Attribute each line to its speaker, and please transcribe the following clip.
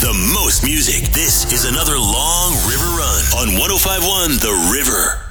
Speaker 1: the most music. This is another long river run on 105.1 The River.